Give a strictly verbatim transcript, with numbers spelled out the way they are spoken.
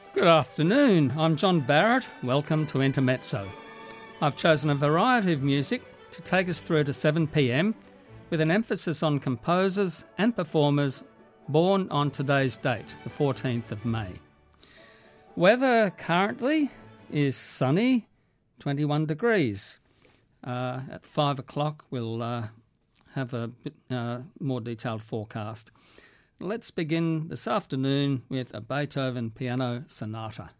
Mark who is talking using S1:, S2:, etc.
S1: Good afternoon, I'm John Barrett. Welcome to Intermezzo. I've chosen a variety of music to take us through to seven p m with an emphasis on composers and performers born on today's date, the fourteenth of May. Weather currently is sunny, twenty-one degrees. Uh, at five o'clock we'll uh, have a bit uh, more detailed forecast. Let's begin this afternoon with a Beethoven piano sonata.